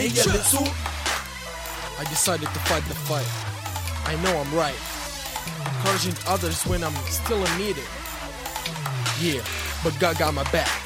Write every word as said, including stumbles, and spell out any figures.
little. I decided to fight the fight. I know I'm right. Encouraging others when I'm still in need. Yeah, but God got my back.